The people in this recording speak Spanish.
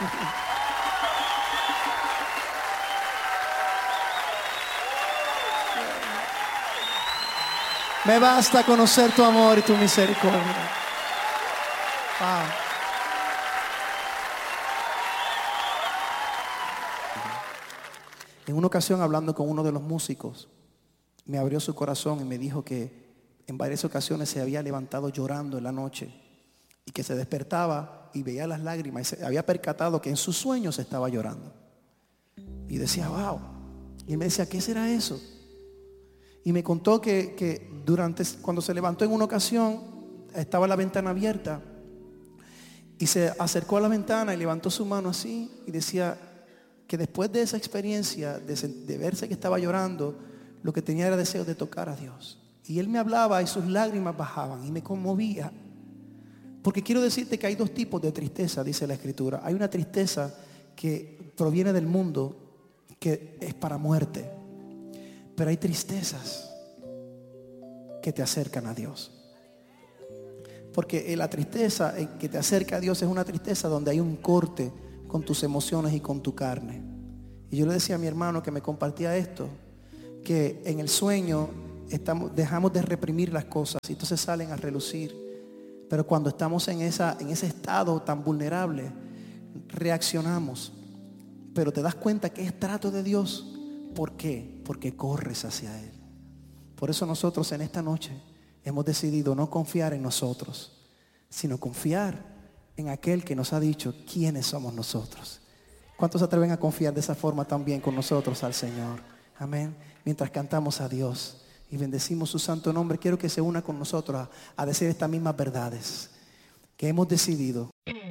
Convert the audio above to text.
Me basta conocer tu amor y tu misericordia. Wow. En una ocasión, hablando con uno de los músicos, me abrió su corazón y me dijo que en varias ocasiones se había levantado llorando en la noche y que se despertaba y veía las lágrimas y se había percatado que en sus sueños estaba llorando. Y decía, wow. Y él me decía, ¿qué será eso? Y me contó que cuando se levantó en una ocasión, estaba la ventana abierta y se acercó a la ventana y levantó su mano así y decía que después de esa experiencia, de verse que estaba llorando, lo que tenía era deseo de tocar a Dios. Y él me hablaba y sus lágrimas bajaban y me conmovía. Porque quiero decirte que hay dos tipos de tristeza, dice la Escritura. Hay una tristeza que proviene del mundo, que es para muerte. Pero hay tristezas que te acercan a Dios. Porque la tristeza que te acerca a Dios es una tristeza donde hay un corte con tus emociones y con tu carne. Y yo le decía a mi hermano que me compartía esto, que en el sueño dejamos de reprimir las cosas y entonces salen a relucir. Pero cuando estamos en ese estado tan vulnerable, reaccionamos. Pero te das cuenta que es trato de Dios. ¿Por qué? Porque corres hacia Él. Por eso nosotros en esta noche hemos decidido no confiar en nosotros, sino confiar en aquel que nos ha dicho quiénes somos nosotros. ¿Cuántos se atreven a confiar de esa forma también con nosotros al Señor? Amén. Mientras cantamos a Dios y bendecimos su santo nombre, quiero que se una con nosotros a decir estas mismas verdades que hemos decidido